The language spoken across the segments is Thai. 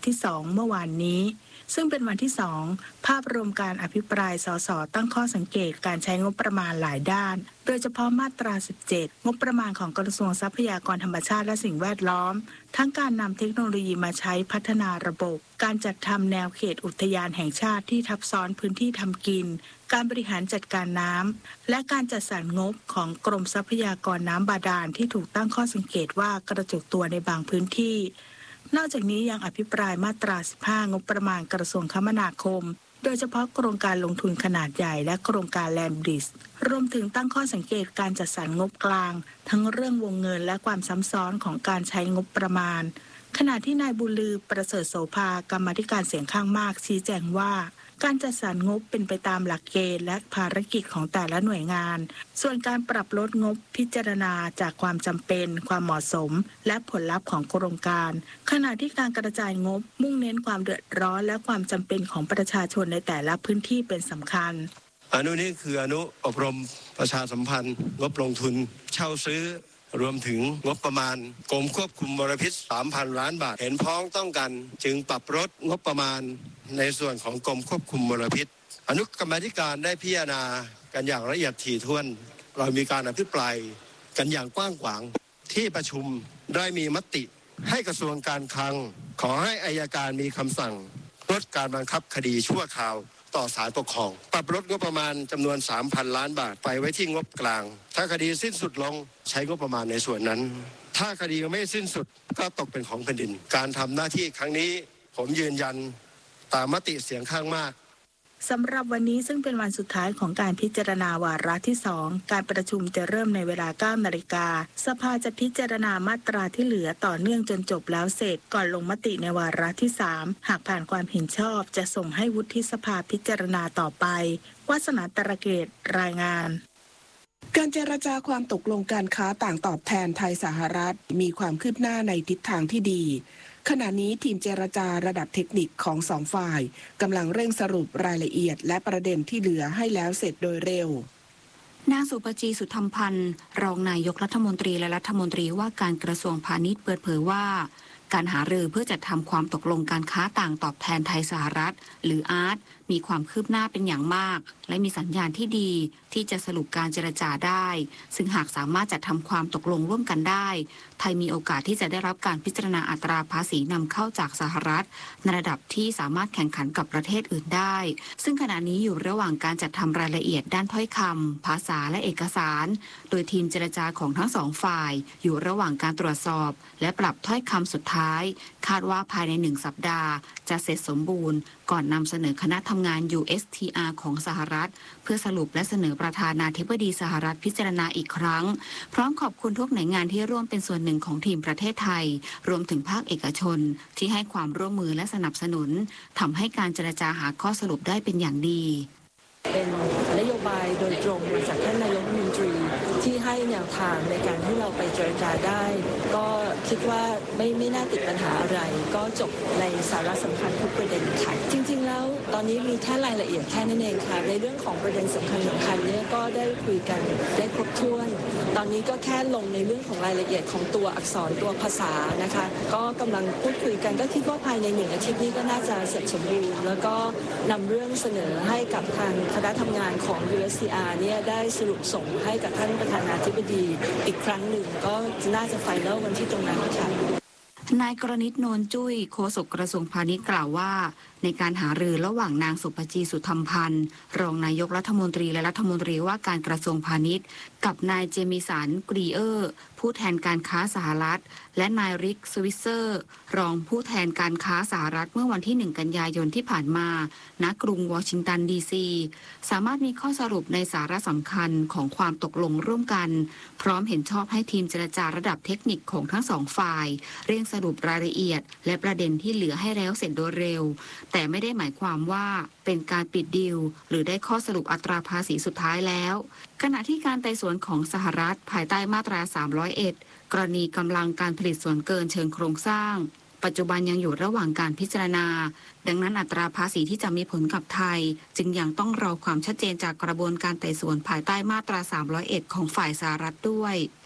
ที่2เมื่อวานนี้ซึ่งเป็นวันที่2ภาพรวมการอภิปรายสสตั้งข้อสังเกตการใช้งบประมาณหลายด้านโดยเฉพาะมาตรา17งบประมาณของกระทรวงทรัพยากรธรรมชาติและสิ่งแวดล้อมทั้งการนำเทคโนโลยีมาใช้พัฒนาระบบการจัดทำแนวเขตอุทยานแห่งชาติที่ทับซ้อนพื้นที่ทำกินการบริหารจัดการน้ำและการจัดสรรงบของกรมทรัพยากรน้ำบาดาลที่ถูกตั้งข้อสังเกตว่ากระจุกตัวในบางพื้นที่นอกจากนี้ยังอภิปรายมาตรา15งบประมาณกระทรวงคมนาคมโดยเฉพาะโครงการลงทุนขนาดใหญ่และโครงการแลนด์บริดจ์รวมถึงตั้งข้อสังเกตการจัดสรรงบกลางทั้งเรื่องวงเงินและความซ้ำซ้อนของการใช้งบประมาณขณะที่นายบุญลือประเสริฐโสภากรรมาธิการเสียงข้างมากชี้แจงว่าการจัดสรรงบเป็นไปตามหลักเกณฑ์และภารกิจของแต่ละหน่วยงานส่วนการปรับลดงบพิจารณาจากความจำเป็นความเหมาะสมและผลลัพธ์ของโครงการขณะที่การกระจายงบมุ่งเน้นความเดือดร้อนและความจำเป็นของประชาชนในแต่ละพื้นที่เป็นสำคัญอนุนี้คืออนุอบรมประชาสัมพันธ์งบลงทุนเช่าซื้อรวมถึงงบประมาณกรมควบคุมมลพิษ 3,000 ล้านบาทเห็นพ้องต้องกันจึงปรับลดงบประมาณในส่วนของกรมควบคุมมลพิษอนุกรรมาธิการได้พิจารณากันอย่างละเอียดถี่ถ้วนเรามีการอภิปรายกันอย่างกว้างขวางที่ประชุมได้มีมติให้กระทรวงการคลังขอให้อัยการมีคำสั่งลดการบังคับคดีชั่วคราวต่อศาลปกครองปรับลดงบประมาณจำนวน 3,000 ล้านบาทไปไว้ที่งบกลางถ้าคดีสิ้นสุดลงใช้งบประมาณในส่วนนั้นถ้าคดีไม่สิ้นสุดก็ตกเป็นของแผ่นดินการทำหน้าที่ครั้งนี้ผมยืนยันตามมติเสียงข้างมากสำหรับวันนี้ซึ่งเป็นวันสุดท้ายของการพิจารณาวาระที่2การประชุมจะเริ่มในเวลา 9 นาฬิกาสภาจะพิจารณามาตราที่เหลือต่อเนื่องจนจบแล้วเสร็จก่อนลงมติในวาระที่3หากผ่านความเห็นชอบจะส่งให้วุฒิสภาพิจารณาต่อไปวาสนาตระเกตรายงานการเจรจาความตกลงการค้าต่างตอบแทนไทยสหรัฐมีความคืบหน้าในทิศทางที่ดีขณะนี้ทีมเจรจาระดับเทคนิคของสองฝ่ายกำลังเร่งสรุปรายละเอียดและประเด็นที่เหลือให้แล้วเสร็จโดยเร็วนางสุปจีสุธรรมพันธ์รองนายกรัฐมนตรีและรัฐมนตรีว่าการกระทรวงพาณิชย์เปิดเผยว่าการหารือเพื่อจัดทำความตกลงการค้าต่างตอบแทนไทยสหรัฐหรืออาร์ตมีความคืบหน้าเป็นอย่างมากและมีสัญญาณที่ดีที่จะสรุปการเจรจาได้ซึ่งหากสามารถจัดทำความตกลงร่วมกันได้ไทยมีโอกาสที่จะได้รับการพิจารณาอัตราภาษีนำเข้าจากสหรัฐในระดับที่สามารถแข่งขันกับประเทศอื่นได้ซึ่งขณะนี้อยู่ระหว่างการจัดทำรายละเอียดด้านถ้อยคำภาษาและเอกสารโดยทีมเจรจาของทั้งสองฝ่ายอยู่ระหว่างการตรวจสอบและปรับถ้อยคำสุดท้ายคาดว่าภายใน1 สัปดาห์จะเสร็จสมบูรณ์ก่อนนำเสนอคณะทำงาน USTR ของสหรัฐเพื่อสรุปและเสนอประธานาธิบดีสหรัฐพิจารณาอีกครั้งพร้อมขอบคุณทุกหน่วยงานที่ร่วมเป็นส่วนหนึ่งของทีมประเทศไทยรวมถึงภาคเอกชนที่ให้ความร่วมมือและสนับสนุนทำให้การเจรจาหาข้อสรุปได้เป็นอย่างดีเป็นนโยบายโดยตรงมาจากท่านนายกรัฐมนตรีที่ให้แนวทางในการที่เราไปเจรจาได้ก็คิดว่าไม่น่าติดปัญหาอะไรก็จบในสาระสำคัญทุกประเด็นค่ะจริงๆแล้วตอนนี้มีแค่รายละเอียดแค่นั้นเองค่ะในเรื่องของประเด็นสำคัญเนี่ยก็ได้คุยกันได้ครบถ้วนตอนนี้ก็แค่ลงในเรื่องของรายละเอียดของตัวอักษรตัวภาษานะคะก็กำลังพูดคุยกันก็คิดว่าภายใน1 อาทิตย์นี้ก็น่าจะเสร็จสมบูรณ์แล้วก็นำเรื่องเสนอให้กับทางคณะทำงานของ USTR เนี่ยได้สรุปส่งให้กับท่านประธานาธิบดีอีกครั้งหนึ่งก็น่าจะไฟนอลวันที่ตรงนั้นค่ะนายกรณิต โนนจุ้ยโฆษกกระทรวงพาณิชย์กล่าวว่าในการหารือระหว่างนางสุปจีสุธรรมพันธ์รองนายกรัฐมนตรีและรัฐมนตรีว่าการกระทรวงพาณิชย์กับนายเจมิสันกรีเออร์ผู้แทนการค้าสหรัฐและนายริกสวิสเซอร์รองผู้แทนการค้าสหรัฐเมื่อวันที่1 กันยายนที่ผ่านมาณกรุงวอชิงตันดีซีสามารถมีข้อสรุปในสาระสำคัญของความตกลงร่วมกันพร้อมเห็นชอบให้ทีมเจรจาระดับเทคนิคของทั้งสองฝ่ายเร่งสรุปรายละเอียดและประเด็นที่เหลือให้แล้วเสร็จโดยเร็วแต่ไม่ได้หมายความว่าเป็นการปิดดีลหรือได้ข้อสรุปอัตราภาษีสุดท้ายแล้วขณะที่การไต่สวนของสหรัฐภายใต้มาตรา301กรณีกำลังการผลิตส่วนเกินเชิงโครงสร้างปัจจุบันยังอยู่ระหว่างการพิจารณาดังนั้นอัตราภาษีที่จะมีผลกับไทยจึงยังต้องรอความชัดเจนจากกระบวนการไต่สวนภายใต้มาตรา301ของฝ่ายสหรัฐด้วย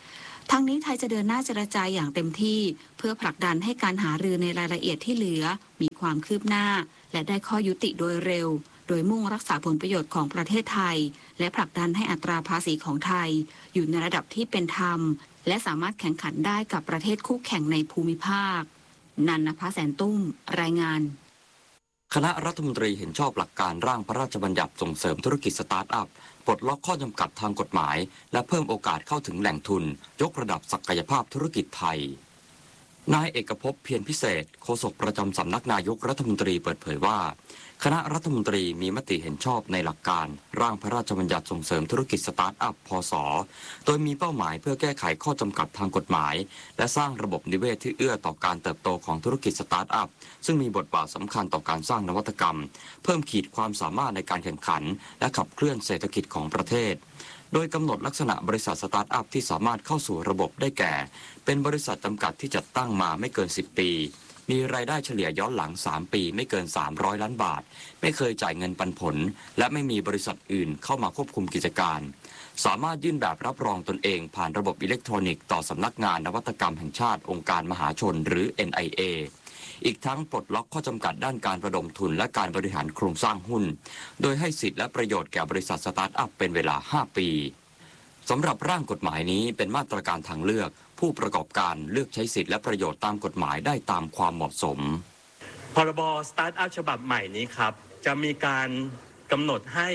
ทั้งนี้ไทยจะเดินหน้าเจรจาอย่างเต็มที่เพื่อผลักดันให้การหารือในรายละเอียดที่เหลือมีความคืบหน้าและได้ข้อยุติโดยเร็วโดยมุ่งรักษาผลประโยชน์ของประเทศไทยและผลักดันให้อัตราภาษีของไทยอยู่ในระดับที่เป็นธรรมและสามารถแข่งขันได้กับประเทศคู่แข่งในภูมิภาคนันนภาแสนตุ้มรายงานคณะรัฐมนตรีเห็นชอบหลักการร่างพระราชบัญญัติส่งเสริมธุรกิจสตาร์ทอัพปลดล็อกข้อจำกัดทางกฎหมายและเพิ่มโอกาสเข้าถึงแหล่งทุนยกระดับศักยภาพธุรกิจไทยนายเอกภพเพียรพิเศษโฆษกประจำสำนักนายกรัฐมนตรีเปิดเผยว่าคณะรัฐมนตรีมีมติเห็นชอบในหลักการร่างพระราชบัญญัติส่งเสริมธุรกิจสตาร์ทอัพพศโดยมีเป้าหมายเพื่อแก้ไขข้อจำกัดทางกฎหมายและสร้างระบบนิเวศที่เอื้อต่อการเติบโตของธุรกิจสตาร์ทอัพซึ่งมีบทบาทสำคัญต่อการสร้างนวัตกรรมเพิ่มขีดความสามารถในการแข่งขันและขับเคลื่อนเศรษฐกิจของประเทศโดยกำหนดลักษณะบริษัทสตาร์ทอัพที่สามารถเข้าสู่ระบบได้แก่เป็นบริษัทจำกัดที่จัดตั้งมาไม่เกิน10 ปีมีรายได้เฉลี่ยย้อนหลัง3 ปีไม่เกิน300 ล้านบาทไม่เคยจ่ายเงินปันผลและไม่มีบริษัทอื่นเข้ามาควบคุมกิจการสามารถยื่นแบบรับรองตนเองผ่านระบบอิเล็กทรอนิกส์ต่อสำนักงานนวัตกรรมแห่งชาติองค์การมหาชนหรือ NIA อีกทั้งปลดล็อกข้อจำกัดด้านการระดมทุนและการบริหารโครงสร้างหุ้นโดยให้สิทธิและประโยชน์แก่บริษัทสตาร์ทอัพเป็นเวลา5 ปีสำหรับร่างกฎหมายนี้เป็นมาตรการทางเลือกผู้ประกอบการเลือกใช้สิทธิและประโยชน์ตามกฎหมายได้ตามความเหมาะสมพรบสตาร์ทอัพฉบับใหม่นี้ครับจะมีการกำหนดให้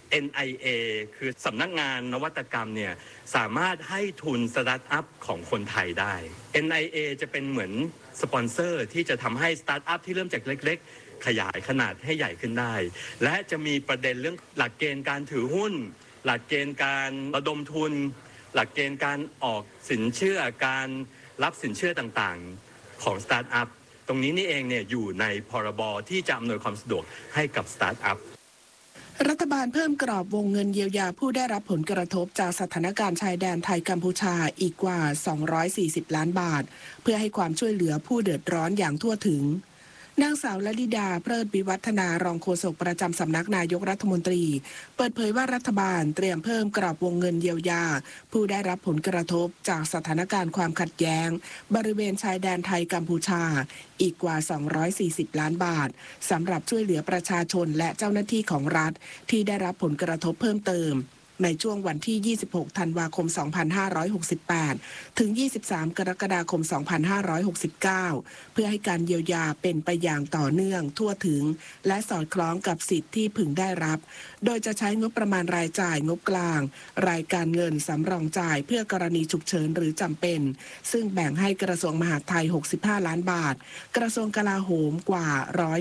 NIA คือสำนักงานนวัตกรรมเนี่ยสามารถให้ทุนสตาร์ทอัพของคนไทยได้ NIA จะเป็นเหมือนสปอนเซอร์ที่จะทำให้สตาร์ทอัพที่เริ่มจากเล็กๆขยายขนาดให้ใหญ่ขึ้นได้และจะมีประเด็นเรื่องหลักเกณฑ์การถือหุ้นหลักเกณฑ์การระดมทุนหลักเกณฑ์การออกสินเชื่อการรับสินเชื่อต่างๆของสตาร์ทอัพตรงนี้นี่เองเนี่ยอยู่ในพรบที่จะอำนวยความสะดวกให้กับสตาร์ทอัพรัฐบาลเพิ่มกรอบวงเงินเยียวยาผู้ได้รับผลกระทบจากสถานการณ์ชายแดนไทยกัมพูชาอีกกว่า240 ล้านบาทเพื่อให้ความช่วยเหลือผู้เดือดร้อนอย่างทั่วถึงนางสาวลลิดาเพลิดวิวัฒนารองโฆษกประจำสำนักนายกรัฐมนตรีเปิดเผยว่ารัฐบาลเตรียมเพิ่มกรอบวงเงินเยียวยาผู้ได้รับผลกระทบจากสถานการณ์ความขัดแย้งบริเวณชายแดนไทยกัมพูชาอีกกว่า240 ล้านบาทสำหรับช่วยเหลือประชาชนและเจ้าหน้าที่ของรัฐที่ได้รับผลกระทบเพิ่มเติมในช่วงวันที่26 ธันวาคม 2568 ถึง 23 กรกฎาคม 2569 เพื่อให้การเยียวยาเป็นไปอย่างต่อเนื่องทั่วถึงและสอดคล้องกับสิทธิที่พึงได้รับโดยจะใช้งบประมาณรายจ่ายงบกลางรายการเงินสำรองจ่ายเพื่อกรณีฉุกเฉินหรือจำเป็นซึ่งแบ่งให้กระทรวงมหาดไทย65 ล้านบาทกระทรวงกลาโหมกว่า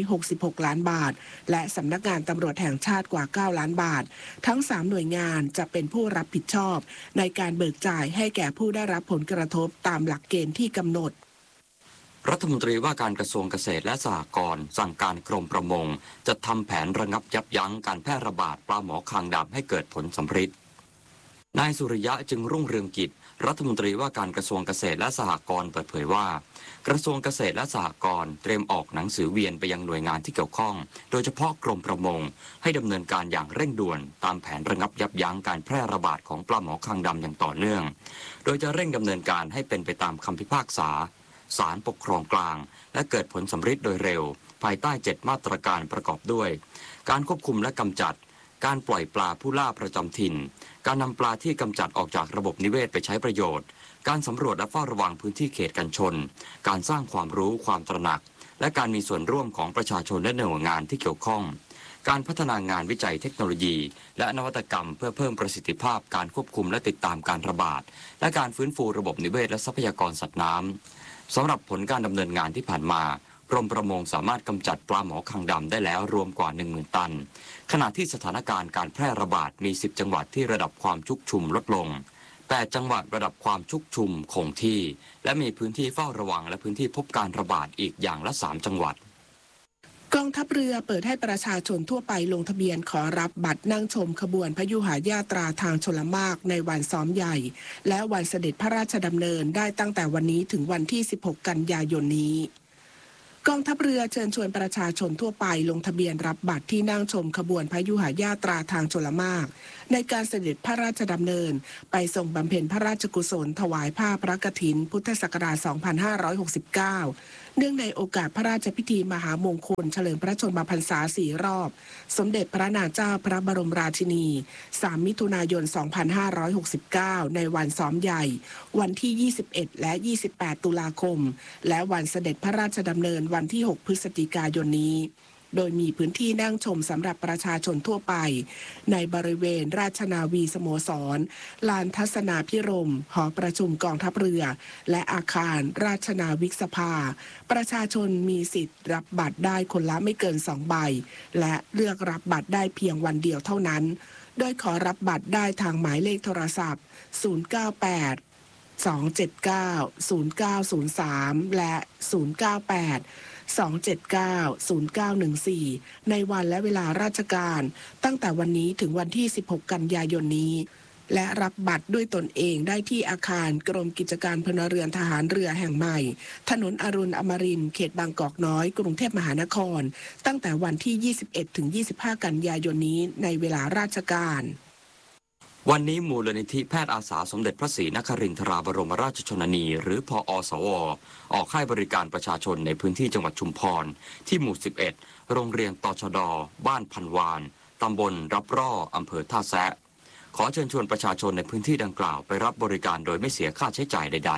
166 ล้านบาทและสำนักงานตำรวจแห่งชาติกว่า9 ล้านบาททั้ง3หน่วยงานจะเป็นผู้รับผิดชอบในการเบิกจ่ายให้แก่ผู้ได้รับผลกระทบตามหลักเกณฑ์ที่กำหนดรัฐมนตรีว่าการกระทรวงเกษตรและสหกรณ์สั่งการกรมประมงจะทำแผนระงับยับยั้งการแพร่ระบาดปลาหมอคางดำให้เกิดผลสำฤทธิ์นายสุริยะจึงรุ่งเรืองกิจรัฐมนตรีว่าการกระทรวงเกษตรและสหกรณ์เปิดเผยว่ากระทรวงเกษตรและสหกรณ์เตรียมออกหนังสือเวียนไปยังหน่วยงานที่เกี่ยวข้องโดยเฉพาะกรมประมงให้ดำเนินการอย่างเร่งด่วนตามแผนระงับยับยั้งการแพร่ระบาดของปลาหมอคางดำอย่างต่อเนื่องโดยจะเร่งดำเนินการให้เป็นไปตามคำพิพากษาศาลปกครองกลางและเกิดผลสำฤทธิ์โดยเร็วภายใต้7 มาตรการประกอบด้วยการควบคุมและกำจัดการปล่อยปลาผู้ล่าประจำถิ่นการนำปลาที่กำจัดออกจากระบบนิเวศไปใช้ประโยชน์การสำรวจและเฝ้าระวังพื้นที่เขตกันชนการสร้างความรู้ความตระหนักและการมีส่วนร่วมของประชาชนและหน่วยงานที่เกี่ยวข้องการพัฒนางานวิจัยเทคโนโลยีและนวัตกรรมเพื่อเพิ่มประสิทธิภาพการควบคุมและติดตามการระบาดและการฟื้นฟูระบบนิเวศและทรัพยากรสัตว์น้ำสำหรับผลการดำเนินงานที่ผ่านมากรมประมงสามารถกำจัดปลาหมอคางดำได้แล้วรวมกว่า 10,000 ตันขณะที่สถานการณ์การแพร่ระบาดมี10 จังหวัดที่ระดับความชุกชุมลดลง8 จังหวัดระดับความชุกชุมคงที่และมีพื้นที่เฝ้าระวังและพื้นที่พบการระบาดอีกอย่างละ3 จังหวัดกองทัพเรือเปิดให้ประชาชนทั่วไปลงทะเบียนขอรับบัตรนั่งชมขบวนพยุหญาตราทางชลมารในวันซ้อมใหญ่และวันเสด็จพระราชดำเนินได้ตั้งแต่วันนี้ถึงวันที่16 กันยายนนี้กองทัพเรือเชิญชวนประชาชนทั่วไปลงทะเบียนรับบัตรที่นั่งชมขบวนพยุหญาตราทางชลมารในการเสด็จพระราชดำเนินไปทรงบำเพ็ญพระราชกุศลถวายผ้าพระกฐินพุทธศักราช 2569 เนื่องในโอกาสพระราชพิธีมหามงคลเฉลิมพระชนมพรรษา4 รอบสมเด็จพระนางเจ้าพระบรมราชินี 3 มิถุนายน 2569 ในวันซ้อมใหญ่วันที่ 21 และ 28 ตุลาคมและวันเสด็จพระราชดำเนินวันที่ 6 พฤศจิกายนนี้โดยมีพื้นที่นั่งชมสำหรับประชาชนทั่วไปในบริเวณราชนาวีสโมสรลานทัศนาพิรมย์หอประชุมกองทัพเรือและอาคารราชนาวิกสภาประชาชนมีสิทธิ์รับบัตรได้คนละไม่เกิน2 ใบและเลือกรับบัตรได้เพียงวันเดียวเท่านั้นโดยขอรับบัตรได้ทางหมายเลขโทรศัพท์ 098-279-0903 และ 098-279-0914 ในวันและเวลาราชการตั้งแต่วันนี้ถึงวันที่ 16 กันยายนนี้และรับบัตรด้วยตนเองได้ที่อาคารกรมกิจการพลเรือนทหารเรือแห่งใหม่ถนนอรุณอมรินทร์เขตบางกอกน้อยกรุงเทพมหานครตั้งแต่วันที่ 21 ถึง 25 กันยายนนี้ในเวลาราชการวันนี้มูลนิธิแพทย์อาสาสมเด็จพระศรีนครินทราบรมราชชนนีหรือพอสวออกให้บริการประชาชนในพื้นที่จังหวัดชุมพรที่หมู่ 11 โรงเรียนตชด.บ้านพันวานตำบลรับร่ออำเภอท่าแซะขอเชิญชวนประชาชนในพื้นที่ดังกล่าวไปรับบริการโดยไม่เสียค่าใช้จ่ายใด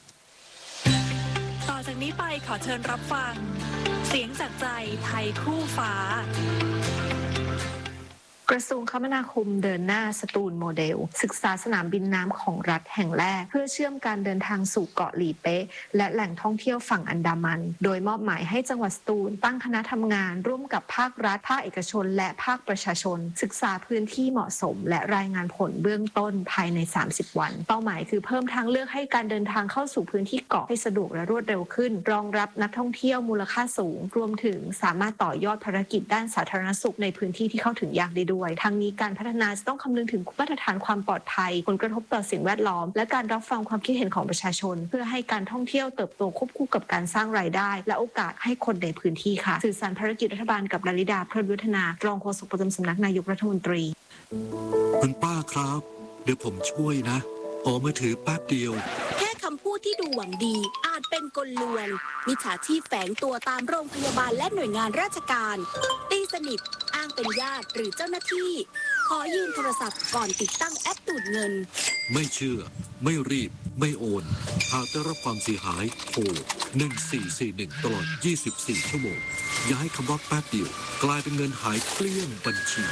ๆต่อจากนี้ไปขอเชิญรับฟังเสียงจากใจไทยคู่ฟ้ากระทรวงคมนาคมเดินหน้าสตูลโมเดลศึกษาสนามบินน้ำของรัฐแห่งแรกเพื่อเชื่อมการเดินทางสู่เกาะหลีเป๊ะและแหล่งท่องเที่ยวฝั่งอันดามันโดยมอบหมายให้จังหวัดสตูลตั้งคณะทำงานร่วมกับภาครัฐภาคเอกชนและภาคประชาชนศึกษาพื้นที่เหมาะสมและรายงานผลเบื้องต้นภายใน30 วันเป้าหมายคือเพิ่มทางเลือกให้การเดินทางเข้าสู่พื้นที่เกาะให้สะดวกและรวดเร็วขึ้นรองรับนักท่องเที่ยวมูลค่าสูงรวมถึงสามารถต่อยอดภารกิจด้านสาธารณสุขในพื้นที่ที่เข้าถึงยากได้ด้วยทั้งนี้การพัฒนาจะต้องคำนึงถึงมาตรฐานความปลอดภัยผลกระทบต่อสิ่งแวดล้อมและการรับฟังความคิดเห็นของประชาชนเพื่อให้การท่องเที่ยวเติบโตควบคู่กับการสร้างรายได้และโอกาสให้คนในพื้นที่ค่ะสื่อสารภารกิจรัฐบาลกับลลิดาเพลินวัฒนารองโฆษกประจำสำนักนายกรัฐมนตรีคุณป้าครับเดี๋ยวผมช่วยนะขอมือถือแป๊บเดียวแค่คำพูดที่ดูหวังดีอาจเป็นกลลวงมิจฉาชีพแฝงตัวตามโรงพยาบาลและหน่วยงานราชการตีสนิทอ้างเป็นญาติหรือเจ้าหน้าที่ขอยืมโทรศัพท์ก่อนติดตั้งแอปดูดเงินไม่เชื่อไม่รีบไม่โอนหากได้รับความเสียหายโทร1441ตลอด24 ชั่วโมงอย่าให้คำว่าแป๊บเดียวกลายเป็นเงินหายเกลี้ยงบัญชี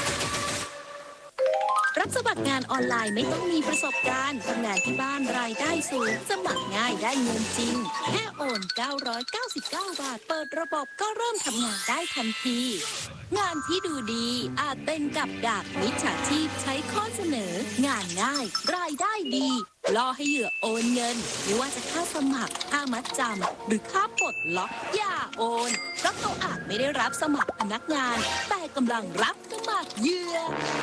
รับสมัครงานออนไลน์ไม่ต้องมีประสบการณ์ทำงานที่บ้านรายได้สูงสมัครง่ายได้เงินจริงแค่โอน999 บาทเปิดระบบก็เริ่มทำงานได้ทันทีงานที่ดูดีอาจเป็นกับดักมิจฉาชีพใช้ข้อเสนองานง่ายรายได้ดีล่อให้เหยื่อโอนเงินไม่ว่าจะค่าสมัครค่ามัดจำหรือค่าปลดล็อกอย่าโอนเพราะเขาอาจไม่ได้รับสมัครพนักงานแต่กำลังรับสมัครเหยื่อ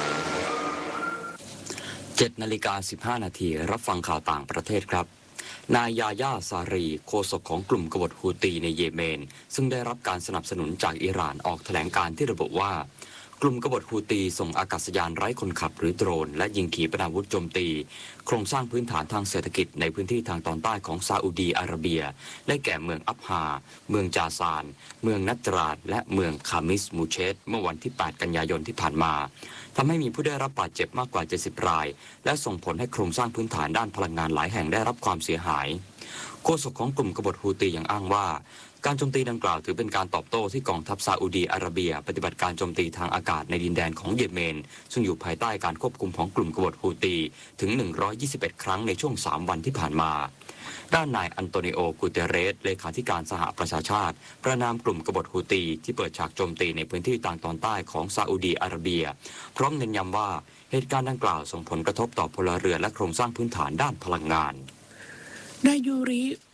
7:15 นาทีรับฟังข่าวต่างประเทศครับนายยาย่าซารีโฆษกของกลุ่มกบฏฮูตีในเยเมนซึ่งได้รับการสนับสนุนจากอิหร่านออกแถลงการที่ระบุว่ากลุ่มกบฏฮูตีส่งอากาศยานไร้คนขับหรือโดรนและยิงขีปนาวุธโจมตีโครงสร้างพื้นฐานทางเศรษฐกิจในพื้นที่ทางตอนใต้ของซาอุดีอาระเบียได้แก่เมืองอับฮาเมืองจาซานเมืองนัจราดและเมืองคามิสมูเชตเมื่อวันที่ 8 กันยายนที่ผ่านมาทำให้มีผู้ได้รับบาดเจ็บมากกว่า70 รายและส่งผลให้โครงสร้างพื้นฐานด้านพลังงานหลายแห่งได้รับความเสียหายโฆษกของกลุ่มกบฏฮูตียังอ้างว่าการโจมตีดังกล่าวถือเป็นการตอบโต้ที่กองทัพซาอุดีอาระเบียปฏิบัติการโจมตีทางอากาศในดินแดนของเยเมนซึ่งอยู่ภายใต้การควบคุมของกลุ่มกบฏฮูตีถึง121 ครั้งในช่วง3 วันที่ผ่านมาด้านนายอันโตนิโอ กูเตเรสเลขาธิการสหประชาชาติประณามกลุ่มกบฏฮูตีที่เปิดฉากโจมตีในพื้นที่ทางตอนใต้ของซาอุดีอาระเบียพร้อมเน้นย้ำว่าเหตุการณ์ดังกล่าวส่งผลกระทบต่อพลเรือนและโครงสร้างพื้นฐานด้านพลังงานนายยูริ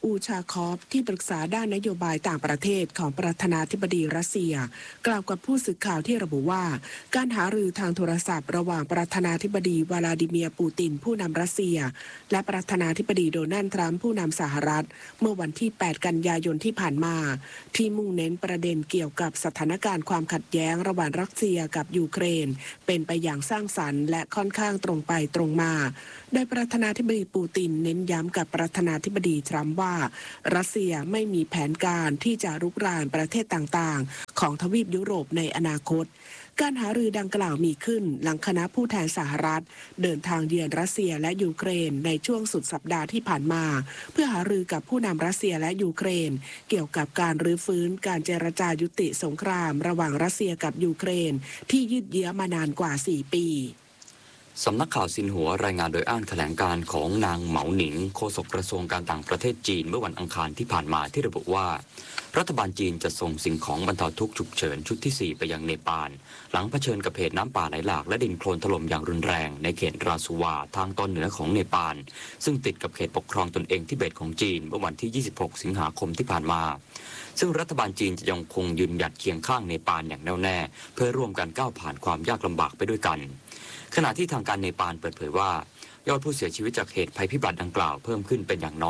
อูชาคอฟที่ปรึกษาด้านนโยบายต่างประเทศของประธานาธิบดีรัสเซียกล่าวกับผู้สื่อข่าวที่ระบุว่าการหารือทางโทรศัพท์ระหว่างประธานาธิบดีวลาดิเมียร์ปูตินผู้นำรัสเซียและประธานาธิบดีโดนัลด์ทรัมป์ผู้นำสหรัฐเมื่อวันที่ 8 กันยายนที่ผ่านมาที่มุ่งเน้นประเด็นเกี่ยวกับสถานการณ์ความขัดแย้งระหว่างรัสเซียกับยูเครนเป็นไปอย่างสร้างสรรค์และค่อนข้างตรงไปตรงมาโดยประธานาธิบดีปูตินเน้นย้ำกับประธานาธิบดีทรัมป์ว่ารัสเซียไม่มีแผนการที่จะรุกรานประเทศต่างๆของทวีปยุโรปในอนาคตการหารือดังกล่าวมีขึ้นหลังคณะผู้แทนสหรัฐเดินทางเยือนรัสเซียและยูเครนในช่วงสุดสัปดาห์ที่ผ่านมาเพื่อหารือกับผู้นำรัสเซียและยูเครนเกี่ยวกับการรื้อฟื้นการเจรจายุติสงครามระหว่างรัสเซียกับยูเครนที่ยืดเยื้อมานานกว่า 4 ปีสำนักข่าวซินหัวรายงานโดยอ้างแถลงการของนางเหมาหนิงโฆษกกระทรวงการต่างประเทศจีนเมื่อวันอังคารที่ผ่านมาที่ระบุว่ารัฐบาลจีนจะส่งสิ่งของบรรเทาทุกข์ฉุกเฉินชุดที่ 4 ไปยังเนปาลหลังเผชิญกับเหตุน้ำป่าไหลหลากและดินโคลนถล่มอย่างรุนแรงในเขตราสุวาทางตอนเหนือของเนปาลซึ่งติดกับเขตปกครองตนเองทิเบตของจีนเมื่อวันที่ 26 สิงหาคมที่ผ่านมาซึ่งรัฐบาลจีนจะยังคงยืนหยัดเคียงข้างเนปาลอย่างแน่วแน่เพื่อร่วมกันก้าวผ่านความยากลำบากไปด้วยกันขณะที่ทางการเนปาลเปิดเผยว่ายอดผู้เสียชีวิตจากเหตุภัยพิบัติดังกล่าวเพิ่มขึ้นเป็นอย่างน้อย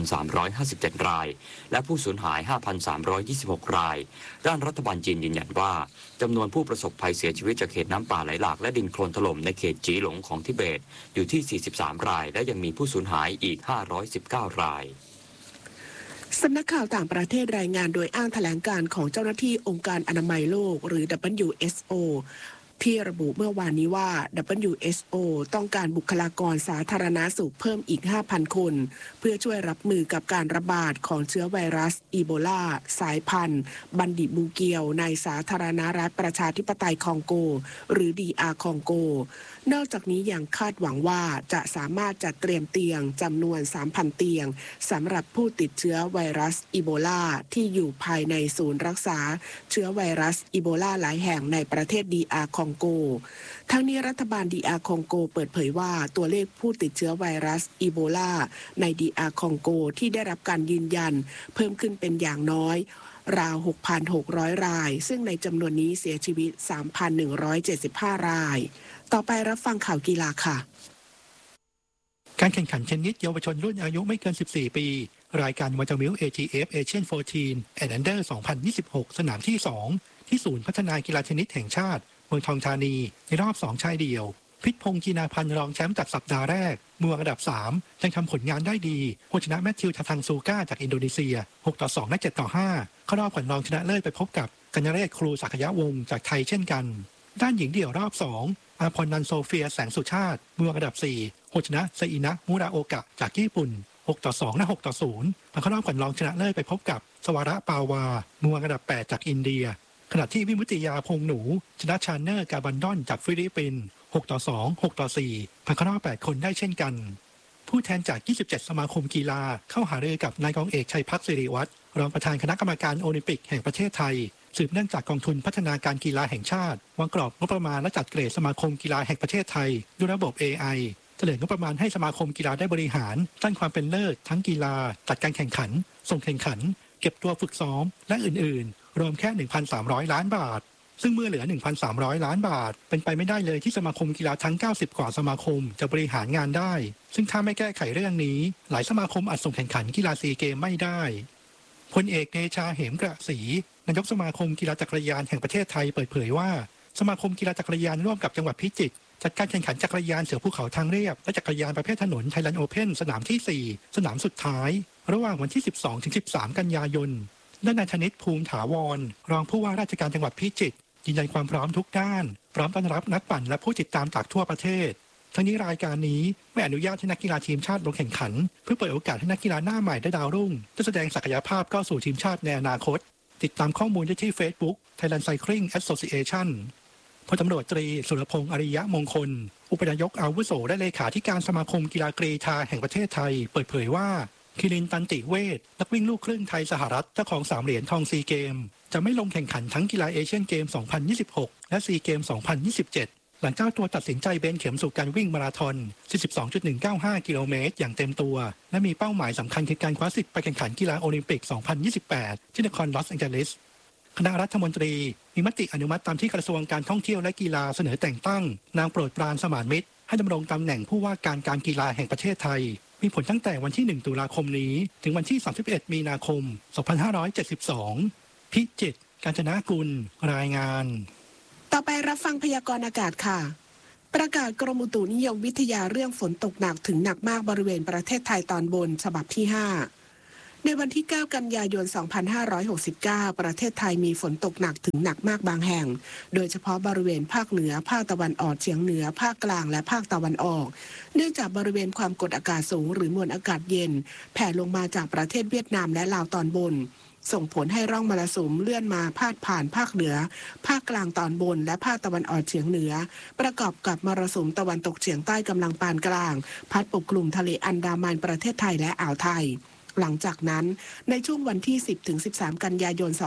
1,357 รายและผู้สูญหาย 5,326 รายด้านรัฐบาลจีนยืนยันว่าจำนวนผู้ประสบภัยเสียชีวิตจากเหตุน้ำป่าไหลหลากและดินโคลนถล่มในเขตจีหลงของทิเบตอยู่ที่ 43 รายและยังมีผู้สูญหายอีก 519 รายสำนักข่าวต่างประเทศรายงานโดยอ้างแถลงการของเจ้าหน้าที่องค์การอนามัยโลกหรือ WHOที่ระบุเมื่อวานนี้ว่า WHO ต้องการบุคลากรสาธารณสุขเพิ่มอีก 5,000 คนเพื่อช่วยรับมือกับการระบาดของเชื้อไวรัสอีโบลาสายพันธุ์บันดิบูเกียวในสาธารณรัฐประชาธิปไตยคองโกหรือ DR คองโกนอกจากนี้ยังคาดหวังว่าจะสามารถจัดเตรียมเตียงจำนวน 3,000 เตียงสำหรับผู้ติดเชื้อไวรัสอีโบลาที่อยู่ภายในศูนย์รักษาเชื้อไวรัสอีโบลาหลายแห่งในประเทศ DR คองโกทั้งนี้รัฐบาล DR คองโกเปิดเผยว่าตัวเลขผู้ติดเชื้อไวรัสอีโบลาใน DR คองโกที่ได้รับการยืนยันเพิ่มขึ้นเป็นอย่างน้อยราว 6,600 รายซึ่งในจำนวนนี้เสียชีวิต 3,175 รายต่อไปรับฟังข่าวกีฬาค่ะการแข่งขันเทนนิสเยาวชนรุ่นอายุไม่เกิน 14 ปีรายการวัตมิล ATF Asian 14 and Under 2026 สนามที่ 2 ที่ศูนย์พัฒนากีฬาเทนนิสแห่งชาติเมืองทองธานีในรอบ 2 ชายเดี่ยวพิษพงษ์กีนาพันธ์รองแชมป์จากสัปดาห์แรกมืออันดับ 3 ยังทำผลงานได้ดีผู้ชนะแมทธิว ทาทังซูก้าจากอินโดนีเซีย 6-2 และ 7-5 เข้ารอบก่อนรองชนะเลิศไปพบกับกัญญาเรศครูศักยวงศ์จากไทยเช่นกันด้านหญิงเดี่ยวรอบ 2 อาพรนันโซเฟียแสงสุชาติมืออันดับ 4 ผู้ชนะไซอินะมูราโอกะจากญี่ปุ่น 6-2 และ 6-0 เข้ารอบก่อนรองชนะเลิศไปพบกับสวาระปาวามืออันดับ 8 จากอินเดียขณะที่วิมุตติยาพงหนูชนะชาเนอร์กาบันดอนจากฟิลิปปินส์ 6-2 6-4 ผ่านเข้ารอบ 8 คนได้เช่นกันผู้แทนจาก 27 สมาคมกีฬาเข้าหารือกับนายกองเอกชัยพักศิริวัฒน์รองประธานคณะกรรมการโอลิมปิกแห่งประเทศไทยสืบเนื่องจากกองทุนพัฒนาการกีฬาแห่งชาติวางกรอบงบประมาณและจัดเกรดสมาคมกีฬาแห่งประเทศไทยด้วยระบบ AI เสนองบประมาณให้สมาคมกีฬาได้บริหารด้านความเป็นเลิศทั้งกีฬาจัดการแข่งขันส่งแข่งขันเก็บตัวฝึกซ้อมและอื่นๆรวมแค่ 1,300 ล้านบาทซึ่งเมื่อเหลือ 1,300 ล้านบาทเป็นไปไม่ได้เลยที่สมาคมกีฬาทั้ง 90 กว่าสมาคมจะบริหารงานได้ซึ่งถ้าไม่แก้ไขเรื่องนี้หลายสมาคมอาจส่งแข่งขันกีฬาซีเกมไม่ได้พลเอกเดชาเหมกระศรีนายกสมาคมกีฬาจักรยานแห่งประเทศไทยเปิดเผยว่าสมาคมกีฬาจักรยานร่วมกับจังหวัดพิจิตรจัดการแข่งขันจักรยานเสือภูเขาทางเรียบและจักรยานประเภทถนนไทยแลนด์โอเพ่นสนามที่ 4 สนามสุดท้ายระหว่างวันที่ 12-13 กันยายนด้านนายธนิตภูมิถาวรรองผู้ว่าราชการจังหวัดพิจิตรยืนยันความพร้อมทุกด้านพร้อมต้อนรับนักปั่นและผู้ติดตามจากทั่วประเทศทั้งนี้รายการนี้ไม่อนุญาตให้นักกีฬาทีมชาติลงแข่งขันเพื่อเปิดโอกาสให้นักกีฬาหน้าใหม่ได้ดาวรุ่งจะแสดงศักยภาพก้าวสู่ทีมชาติในอนาคตติดตามข้อมูลได้ที่ Facebook Thailand Cycling Association พลตำรวจตรีสุรพงษ์อริยะมงคลอุปนายกอาวุโสและเลขาธิการสมาคมกีฬากรีฑาแห่งประเทศไทยเปิดเผยว่าคิรินตันติเวชนักวิ่งลูกครึ่งไทยสหรัฐเจ้าของ3เหรียญทองซีเกมจะไม่ลงแข่งขันทั้งกีฬาเอเชียนเกม 2026 และซีเกม 2027 หลังเจ้าตัวตัดสินใจเบนเข็มสู่การวิ่งมาราธอน 42.195 กิโลเมตรอย่างเต็มตัวและมีเป้าหมายสำคัญคือการคว้าสิทธิ์ไปแข่งขันกีฬาโอลิมปิก 2028 ที่นครลอสแองเจลิสคณะรัฐมนตรีมีมติอนุมัติตามที่กระทรวงการท่องเที่ยวและกีฬาเสนอแต่งตั้งนางโปรดปรานสมานมิตรให้ดำรงตำแหน่งผู้ว่าการกีฬาแห่งประเทศไทยมีผลตั้งแต่วันที่ 1 ตุลาคมนี้ถึงวันที่ 31 มีนาคม 2572 พิจิตร กาญจนกุล รายงานต่อไปรับฟังพยากรณ์อากาศค่ะประกาศกรมอุตุนิยมวิทยาเรื่องฝนตกหนักถึงหนักมากบริเวณประเทศไทยตอนบนฉบับที่ 5 ในวันที่ 9 กันยายน 2569 ประเทศไทยมีฝนตกหนักถึงหนักมากบางแห่งโดยเฉพาะบริเวณภาคเหนือภาคตะวันออกเฉียงเหนือภาคกลางและภาคตะวันออกเนื่องจากบริเวณความกดอากาศสูงหรือมวลอากาศเย็นแผ่ลงมาจากประเทศเวียดนามและลาวตอนบนส่งผลให้ร่องมรสุมเลื่อนมาพาดผ่านภาคเหนือภาคกลางตอนบนและภาคตะวันออกเฉียงเหนือประกอบกับมรสุมตะวันตกเฉียงใต้กำลังปานกลางพัดปกคลุมทะเลอันดามันประเทศไทยและอ่าวไทยหลังจากนั้นในช่วงวันที่ 10-13 กันยายน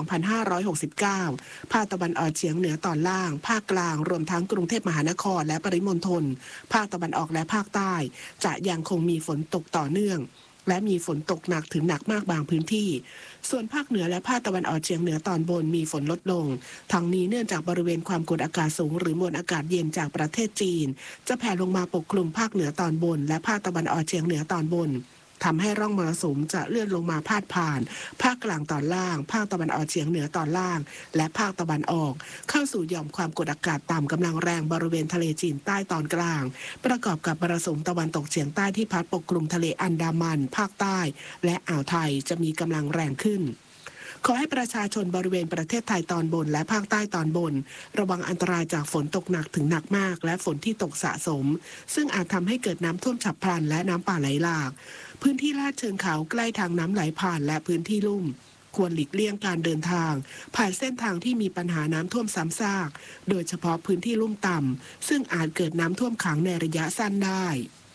2569 ภาคตะวันออกเฉียงเหนือตอนล่างภาคกลางรวมทั้งกรุงเทพมหานครและปริมณฑลภาคตะวันออกและภาคใต้จะยังคงมีฝนตกต่อเนื่องและมีฝนตกหนักถึงหนักมากบางพื้นที่ส่วนภาคเหนือและภาคตะวันออกเฉียงเหนือตอนบนมีฝนลดลงทั้งนี้เนื่องจากบริเวณความกดอากาศสูงหรือมวลอากาศเย็นจากประเทศจีนจะแผ่ลงมาปกคลุมภาคเหนือตอนบนและภาคตะวันออกเฉียงเหนือตอนบนทำให้ร่องมรสุมจะเลื่อนลงมาพาดผ่านภาคกลางตอนล่างภาคตะวันออกเฉียงเหนือตอนล่างและภาคตะวันออกเข้าสู่หย่อมความกดอากาศต่ำกำลังแรงบริเวณทะเลจีนใต้ตอนกลางประกอบกับมรสุมตะวันตกเฉียงใต้ที่พัดปกคลุมทะเลอันดามันภาคใต้และอ่าวไทยจะมีกำลังแรงขึ้นขอให้ประชาชนบริเวณประเทศไทยตอนบนและภาคใต้ตอนบนระวังอันตรายจากฝนตกหนักถึงหนักมากและฝนที่ตกสะสมซึ่งอาจทำให้เกิดน้ำท่วมฉับพลันและน้ำป่าไหลหลากพื้นที่ลาดเชิงเขาใกล้ทางน้ำไหลผ่านและพื้นที่ลุ่มควรหลีกเลี่ยงการเดินทางผ่านเส้นทางที่มีปัญหาน้ำท่วมซ้ำซากโดยเฉพาะพื้นที่ลุ่มต่ำซึ่งอาจเกิดน้ำท่วมขังในระยะสั้นได้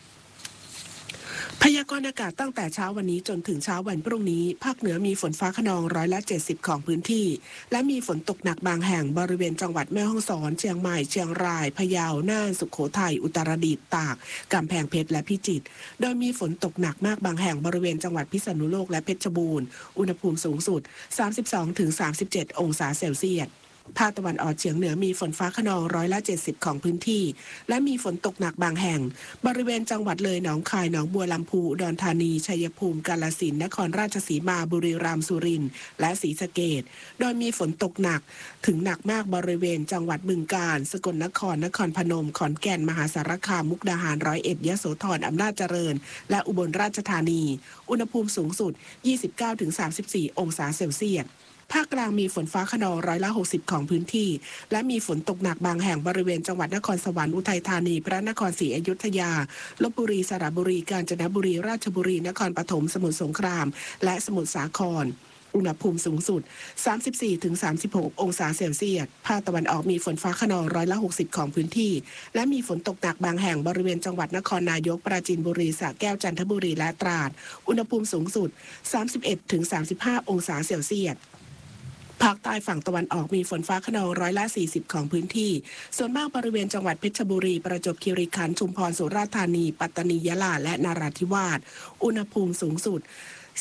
พยากรณ์อากาศตั้งแต่เช้าวันนี้จนถึงเช้าวันพรุ่งนี้ภาคเหนือมีฝนฟ้าคะนอง70%ของพื้นที่และมีฝนตกหนักบางแห่งบริเวณจังหวัดแม่ฮ่องสอนเชียงใหม่เชียงรายพะเยาน่านสุโขทัยอุตรดิตถ์ตากกำแพงเพชรและพิจิตรโดยมีฝนตกหนักมากบางแห่งบริเวณจังหวัดพิษณุโลกและเพชรบูรณ์อุณหภูมิสูงสุด 32-37 องศาเซลเซียสภาคตะวันออกเฉียงเหนือมีฝนฟ้าคะนอง70%ของพื้นที่และมีฝนตกหนักบางแห่งบริเวณจังหวัดเลยหนองคายหนองบัวลำพูอุดรธานีชัยภูมิกาฬสินธุ์นครราชสีมาบุรีรัมย์สุรินทร์และศรีสะเกษโดยมีฝนตกหนักถึงหนักมากบริเวณจังหวัดบึงกาฬสกลนครนครพนมขอนแก่นมหาสารคามมุกดาหาร101ยโสธรอำนาจเจริญและอุบลราชธานีอุณหภูมิสูงสุด 29-34 องศาเซลเซียสภาคกลางมีฝนฟ้าคะนอง60%ของพื้นที่และมีฝนตกหนักบางแห่งบริเวณจังหวัดนครสวรรค์อุทัยธานีพระนครศรีอยุธยาลพบุรีสระบุรีกาญจนบุรีราชบุรีนครปฐมสมุทรสงครามและสมุทรสาครอุณหภูมิสูงสุด 34-36 องศาเซลเซียสภาคตะวันออกมีฝนฟ้าคะนอง60%ของพื้นที่และมีฝนตกหนักบางแห่งบริเวณจังหวัดนครนายกปราจีนบุรีสระแก้วจันทบุรีและตราดอุณหภูมิสูงสุด 31-35 องศาเซลเซียสภาคใต้ฝั่งตะวันออกมีฝนฟ้าคะนอง40%ของพื้นที่ส่วนมากบริเวณจังหวัดเพชรบุรีประจวบคีรีขันธ์ชุมพรสุราษฎร์ธานีปัตตานียะลาและนราธิวาสอุณหภูมิสูงสุด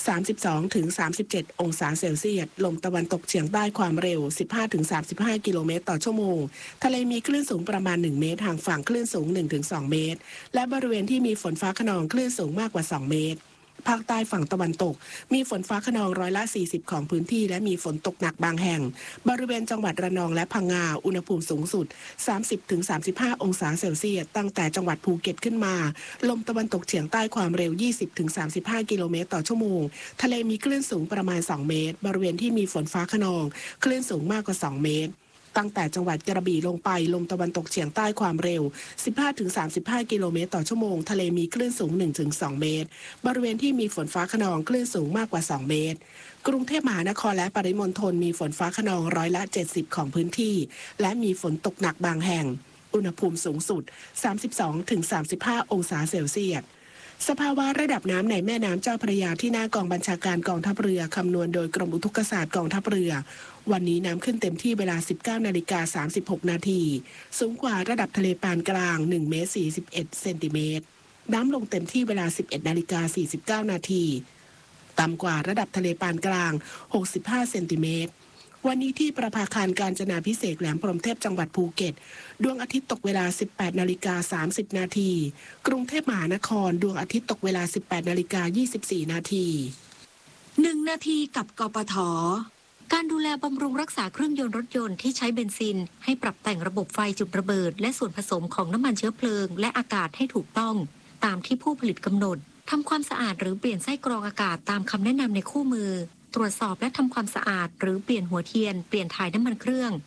32-37 องศาเซลเซียสลมตะวันตกเฉียงใต้ความเร็ว 15-35 กิโลเมตรต่อชั่วโมงทะเลมีคลื่นสูงประมาณ1เมตรห่างฝั่งคลื่นสูง 1-2 เมตรและบริเวณที่มีฝนฟ้าคะนองคลื่นสูงมากกว่า2เมตรภาคใต้ฝั่งตะวันตกมีฝนฟ้าคะนอง40%ของพื้นที่และมีฝนตกหนักบางแห่งบริเวณจังหวัดระนองและพังงาอุณหภูมิสูงสุด 30-35 องศาเซลเซียสตั้งแต่จังหวัดภูเก็ตขึ้นมาลมตะวันตกเฉียงใต้ความเร็ว 20-35 กิโลเมตรต่อชั่วโมงทะเลมีคลื่นสูงประมาณ2เมตรบริเวณที่มีฝนฟ้าคะนองคลื่นสูงมากกว่า2เมตรตั้งแต่จังหวัดกระบี่ลงไปลมตะวันตกเฉียงใต้ความเร็ว 15-35 กิโลเมตรต่อชั่วโมงทะเลมีคลื่นสูง 1-2 เมตรบริเวณที่มีฝนฟ้าคะนองคลื่นสูงมากกว่า2เมตรกรุงเทพมหานครและปริมณฑลมีฝนฟ้าคะนอง70%ของพื้นที่และมีฝนตกหนักบางแห่งอุณหภูมิสูงสุด 32-35 องศาเซลเซียสสภาวะระดับน้ำในแม่น้ำเจ้าพระยาที่หน้ากองบัญชาการกองทัพเรือคำนวณโดยกรมอุทกศาสตร์กองทัพเรือวันนี้น้ำขึ้นเต็มที่เวลา 19:36 นาทีสูงกว่าระดับทะเลปานกลาง1 เมตร 41 เซนติเมตรน้ำลงเต็มที่เวลา 11:49 นาทีต่ำกว่าระดับทะเลปานกลาง65 เซนติเมตรวันนี้ที่ประภาคารกาญจนาภิเษกแหลมพรหมเทพจังหวัดภูเก็ตดวงอาทิตย์ตกเวลา 18:30 นาทีกรุงเทพมหานครดวงอาทิตย์ตกเวลา 18:24 นาที 1 นาทีกับกปท.การดูแลบำรุงรักษาเครื่องยนต์รถยนต์ที่ใช้เบนซินให้ปรับแต่งระบบไฟจุดระเบิดและส่วนผสมของน้ำมันเชื้อเพลิงและอากาศให้ถูกต้องตามที่ผู้ผลิตกำหนดทำความสะอาดหรือเปลี่ยนไส้กรองอากาศตามคำแนะนำในคู่มือตรวจสอบและทำความสะอาดหรือเปลี่ยนหัวเทียนเปลี่ยนถ่ายน้ำมันเครื่อง